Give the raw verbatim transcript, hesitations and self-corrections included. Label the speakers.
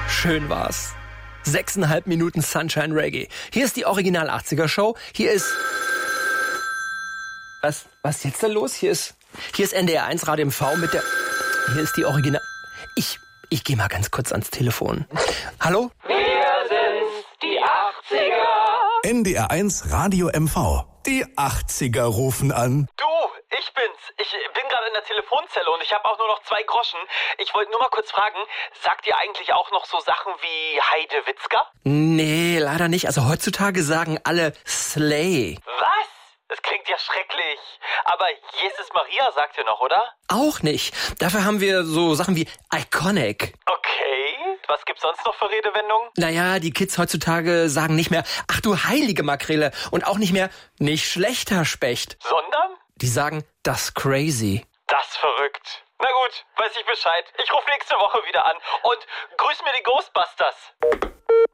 Speaker 1: Schön war's. Sechseinhalb Minuten Sunshine Reggae. Hier ist die Original achtziger Show. Hier ist... Was, was ist jetzt da los? Hier ist, hier ist N D R eins Radio M V mit der... Hier ist die Original... Ich, ich gehe mal ganz kurz ans Telefon. Hallo?
Speaker 2: Wir sind die achtziger.
Speaker 3: N D R eins Radio M V. Die achtziger rufen an.
Speaker 4: Du, ich bin's. Ich bin gerade in der Telefonzelle und ich habe auch nur noch zwei Groschen. Ich wollte nur mal kurz fragen, sagt ihr eigentlich auch noch so Sachen wie Heide Witzka?
Speaker 1: Nee, leider nicht. Also heutzutage sagen alle Slay.
Speaker 4: Was? Das klingt ja schrecklich. Aber Jesus Maria sagt ihr noch, oder?
Speaker 1: Auch nicht. Dafür haben wir so Sachen wie Iconic.
Speaker 4: Okay. Was gibt's sonst noch für Redewendungen?
Speaker 1: Naja, die Kids heutzutage sagen nicht mehr, ach du heilige Makrele, und auch nicht mehr, nicht schlechter Specht.
Speaker 4: Sondern?
Speaker 1: Die sagen, das crazy.
Speaker 4: Das verrückt. Na gut, weiß ich Bescheid. Ich rufe nächste Woche wieder an und grüß mir die Ghostbusters.